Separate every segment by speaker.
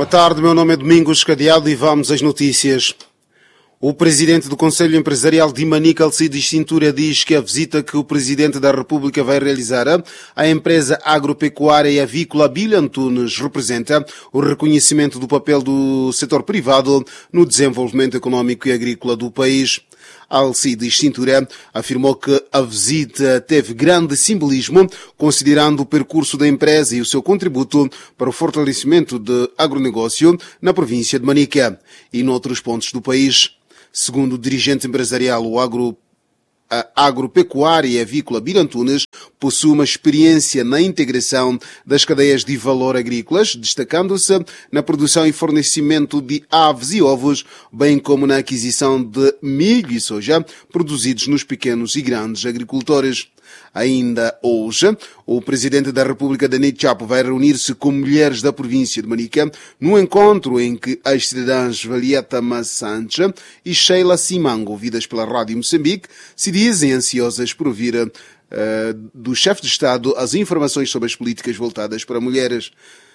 Speaker 1: Boa tarde, meu nome é Domingos Cadeado e vamos às notícias. O presidente do Conselho Empresarial de Manica, Alcides Cintura, diz que a visita que o presidente da República vai realizar à empresa agropecuária e avícola Bílio Antunes representa o reconhecimento do papel do setor privado no desenvolvimento econômico e agrícola do país. Alcides Cintura afirmou que a visita teve grande simbolismo, considerando o percurso da empresa e o seu contributo para o fortalecimento do agronegócio na província de Manica e noutros pontos do país. Segundo o dirigente empresarial, a agropecuária e avícola Bílio Antunes possui uma experiência na integração das cadeias de valor agrícolas, destacando-se na produção e fornecimento de aves e ovos, bem como na aquisição de milho e soja produzidos nos pequenos e grandes agricultores. Ainda hoje, o presidente da República, Daniel Chapo, vai reunir-se com mulheres da província de Manica num encontro em que as cidadãs Valieta Massancha e Sheila Simango, ouvidas pela Rádio Moçambique, se dizem ansiosas por ouvir do chefe de Estado as informações sobre as políticas voltadas para mulheres.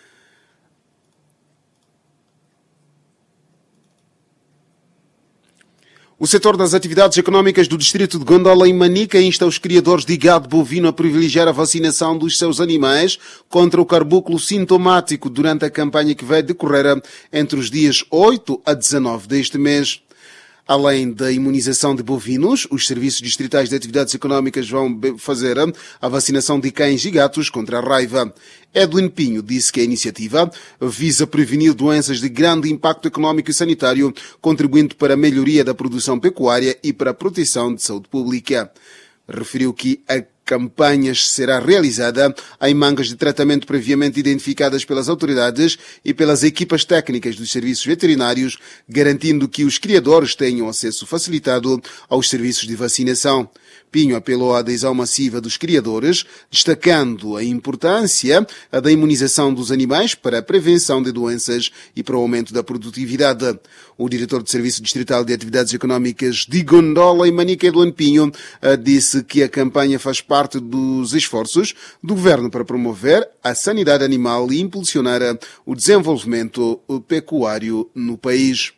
Speaker 1: O setor das atividades económicas do distrito de Gondola, em Manica, insta os criadores de gado bovino a privilegiar a vacinação dos seus animais contra o carbúnculo sintomático durante a campanha que vai decorrer entre os dias 8 a 19 deste mês. Além da imunização de bovinos, os serviços distritais de atividades económicas vão fazer a vacinação de cães e gatos contra a raiva. Edwin Pinho disse que a iniciativa visa prevenir doenças de grande impacto económico e sanitário, contribuindo para a melhoria da produção pecuária e para a proteção de saúde pública. Referiu que a campanha será realizada em mangas de tratamento previamente identificadas pelas autoridades e pelas equipas técnicas dos serviços veterinários, garantindo que os criadores tenham acesso facilitado aos serviços de vacinação. Pinho apelou à adesão massiva dos criadores, destacando a importância da imunização dos animais para a prevenção de doenças e para o aumento da produtividade. O diretor do Serviço Distrital de Atividades Económicas de Gondola, em Manica, Edwin Pinho, disse que a campanha faz parte dos esforços do governo para promover a sanidade animal e impulsionar o desenvolvimento pecuário no país.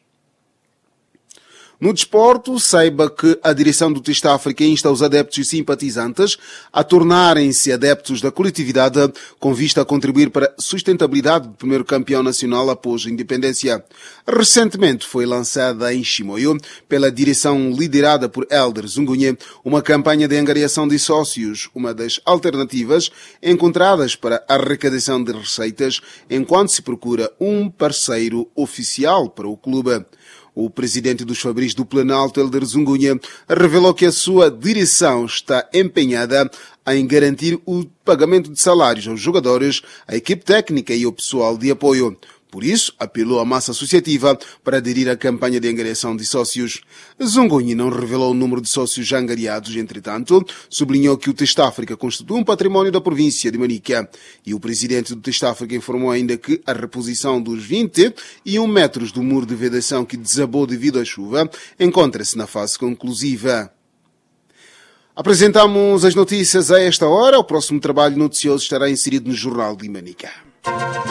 Speaker 1: No desporto, saiba que a direção do Test África insta os adeptos e simpatizantes a tornarem-se adeptos da coletividade com vista a contribuir para a sustentabilidade do primeiro campeão nacional após a independência. Recentemente foi lançada em Chimoio, pela direção liderada por Helder Zungunhe, uma campanha de angariação de sócios, uma das alternativas encontradas para a arrecadação de receitas, enquanto se procura um parceiro oficial para o clube. O presidente dos Fabris do Planalto, Helder Zungunhe, revelou que a sua direção está empenhada em garantir o pagamento de salários aos jogadores, à equipe técnica e ao pessoal de apoio. Por isso, apelou à massa associativa para aderir à campanha de angariação de sócios. Zungunhe não revelou o número de sócios já angariados, entretanto, sublinhou que o Test África constitui um património da província de Manica. E o presidente do Test África informou ainda que a reposição dos 21 metros do muro de vedação que desabou devido à chuva encontra-se na fase conclusiva. Apresentamos as notícias a esta hora. O próximo trabalho noticioso estará inserido no Jornal de Manica.